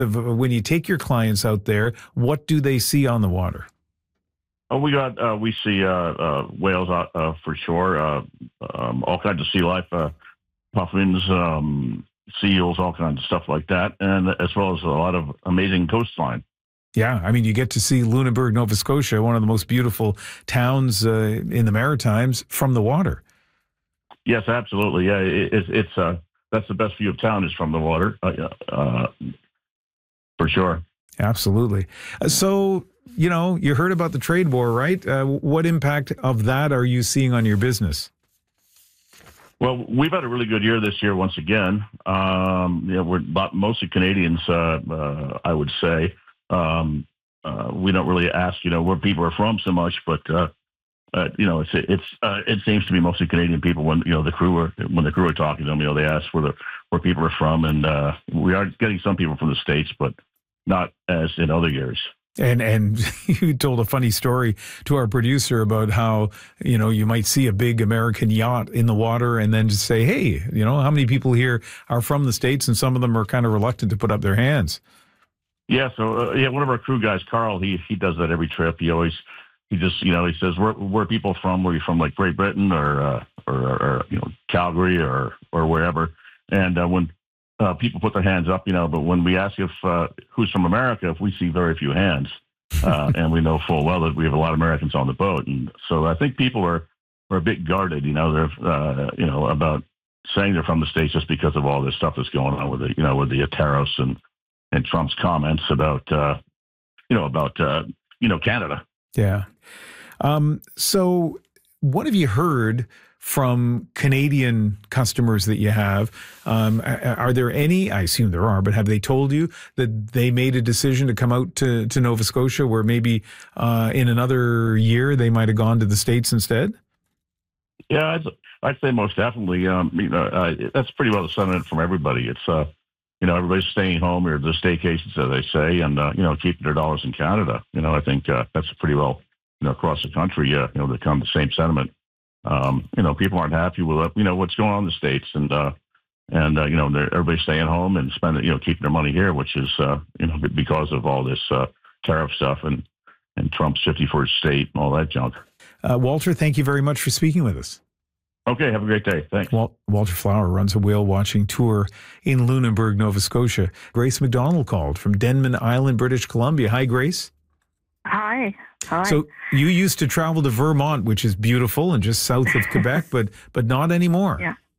When you take your clients out there, what do they see on the water? Oh, we see whales for sure, all kinds of sea life, puffins, seals, all kinds of stuff like that, and as well as a lot of amazing coastline. Yeah, I mean, you get to see Lunenburg, Nova Scotia, one of the most beautiful towns in the Maritimes, from the water. Yes, absolutely. Yeah, it's that's the best view of town is from the water, for sure. Absolutely. So, you heard about the trade war, right? What impact of that are you seeing on your business? Well, we've had a really good year this year once again. We're mostly Canadians, I would say. We don't really ask, where people are from so much, but it seems to be mostly Canadian people when the crew are talking to them. They ask where people are from, and we are getting some people from the States, but not as in other years. And you told a funny story to our producer about how, you might see a big American yacht in the water and then just say, hey, how many people here are from the States, and some of them are kind of reluctant to put up their hands. Yeah. So, one of our crew guys, Carl, he does that every trip. He says, where are people from? Were you from like Great Britain or Calgary or wherever? And when people put their hands up, but when we ask if who's from America, if we see very few hands, and we know full well that we have a lot of Americans on the boat, and so I think people are a bit guarded, they're about saying they're from the States just because of all this stuff that's going on with the tariffs and Trump's comments about Canada. Yeah. So what have you heard from Canadian customers that you have? Are there any, I assume there are, but have they told you that they made a decision to come out to Nova Scotia, where maybe in another year they might have gone to the States instead? Yeah, I'd say most definitely. That's pretty well the sentiment from everybody. It's, everybody's staying home, or the staycations, as they say, and, keeping their dollars in Canada. I think that's pretty well, across the country, they come the same sentiment. People aren't happy with, what's going on in the States, and everybody's staying home and spending, keeping their money here, which is, because of all this tariff stuff and Trump's 51st state and all that junk. Walter, thank you very much for speaking with us. Okay, have a great day. Thanks. Walter Flower runs a whale watching tour in Lunenburg, Nova Scotia. Grace McDonald called from Denman Island, British Columbia. Hi, Grace. Hi. So you used to travel to Vermont, which is beautiful and just south of Quebec, but not anymore.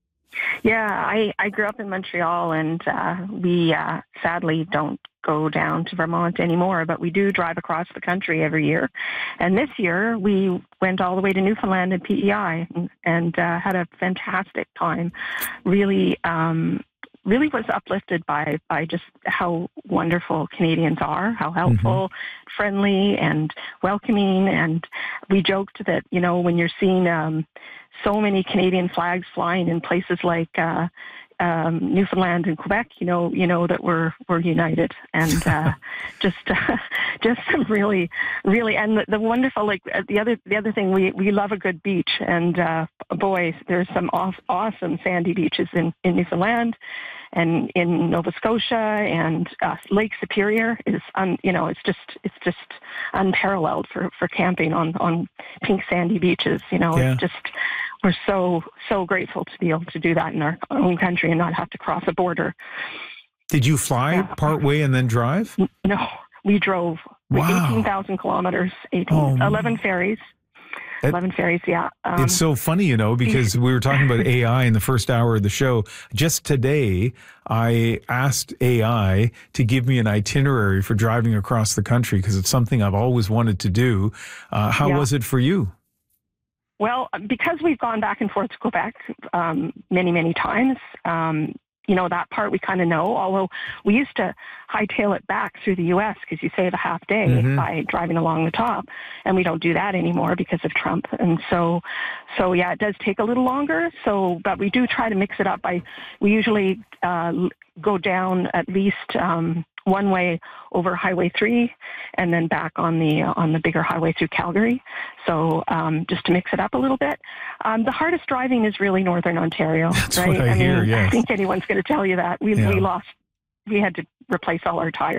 Yeah. I grew up in Montreal, and we sadly don't go down to Vermont anymore, but we do drive across the country every year. And this year we went all the way to Newfoundland and PEI and had a fantastic time. Really was uplifted by just how wonderful Canadians are, how helpful, friendly, and welcoming. And we joked that, when you're seeing so many Canadian flags flying in places like Newfoundland and Quebec, you know that we're united, and just really, and the wonderful, the other thing, we love a good beach, and boy, there's some awesome sandy beaches in Newfoundland and in Nova Scotia, and Lake Superior is it's just unparalleled for camping on pink sandy beaches. It's just, we're so grateful to be able to do that in our own country and not have to cross a border. Did you fly part way and then drive? No, we drove. Wow. 18,000 kilometers, 11 ferries. 11 ferries, yeah. It's so funny, because we were talking about AI in the first hour of the show. Just today, I asked AI to give me an itinerary for driving across the country, because it's something I've always wanted to do. How was it for you? Well, because we've gone back and forth to Quebec many, many times, that part we kind of know, although we used to hightail it back through the U.S. because you save a half day by driving along the top, and we don't do that anymore because of Trump. And so yeah, it does take a little longer. But we do try to mix it up we usually go down at least one way over Highway 3 and then back on the bigger highway through Calgary. So just to mix it up a little bit. The hardest driving is really Northern Ontario. That's right? what I hear, mean, yes. I think anyone's going to tell you that. We had to replace all our tires.